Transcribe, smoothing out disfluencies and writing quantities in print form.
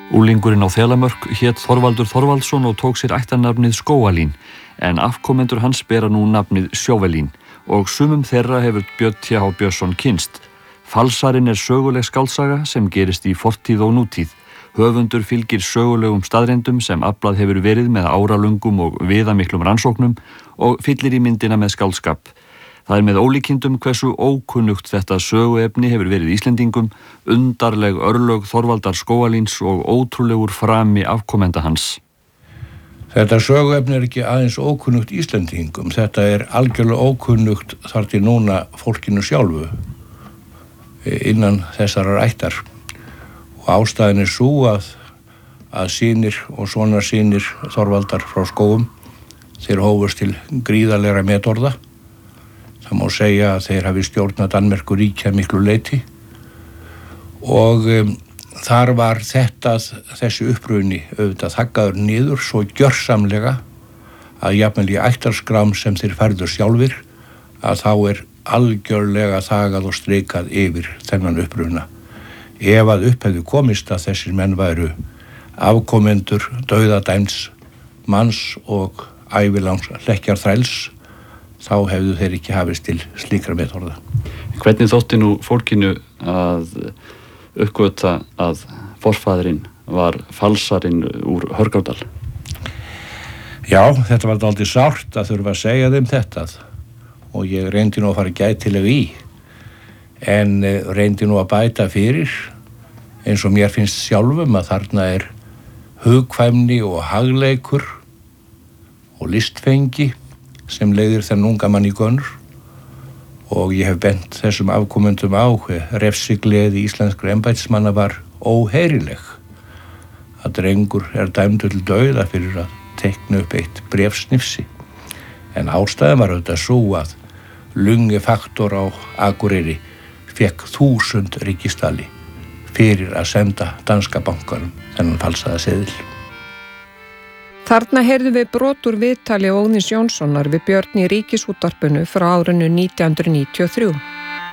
Úlingurinn á Þelamörk hét Þorvaldur Þorvaldsson og tók sér ættarnafnið Skógalín, en afkomendur hans bera nú nafnið Sjóvelín og sumum þeirra hefur Björn T.H. Björnsson kynnst. Falsarinn söguleg skáldsaga sem gerist í fortíð og nútíð. Höfundur fylgir sögulegum staðreyndum sem aflað hefur verið með áralöngum og viðamiklum rannsóknum og fyllir í myndina með skáldskap. Það með ólíkindum hversu ókunnugt þetta söguefni hefur verið Íslendingum, undarleg örlög Þorvaldar Skógalíns og ótrúlegur frami afkomenda hans. Þetta söguefni ekki aðeins ókunnugt Íslendingum, þetta algjörlega ókunnugt þar til núna fólkinu sjálfu innan þessarar ættar. Og ástæðan sú að synir og sonarsynir Þorvaldar frá Skógum, þeir hófust til gríðarlegra metorða. Það má segja að þeir hafi stjórnað Danmerkur ríkja miklu leyti og þar var þessi uppruni auðvitað þaggaður niður svo gjörsamlega að jafnvel í ættarskrám sem þeir færðu sjálfir að þá algjörlega þagað og streikað yfir þennan uppruna. Ef að upp hefði komist að þessir menn væru afkomendur dauðadæmds manns og ævilangs hlekkjarþræls, þá hefðu þeir ekki hafist til slíkra metorða. Hvernig þótti nú fólkinu að uppgöta að forfaðurinn var falsarinn úr Hörgárdal? Já, þetta var dálítið sárt að þurfa að segja þeim þetta og ég reyndi nú að fara gætilega í, en reyndi nú að bæta fyrir eins og mér finnst sjálfum að þarna hugkvæmni og hagleikur og listfengi sem leiðir þennan unga mann í gönur og ég hef bent þessum afkomendum á refsigleði íslenskra embættismanna var óheyrileg. Að drengur dæmdur til dauða fyrir að teikna upp eitt bréfsnifsi. En ástæðan var auðvitað sú að Lungi faktor á Akureyri fekk 1000 ríkisdali fyrir að senda danska bankanum þennan falsaða seðil. Þarna heyrðum við brot úr viðtali Óðins Jónssonar við Björn í Ríkisútvarpinu frá árinu 1993.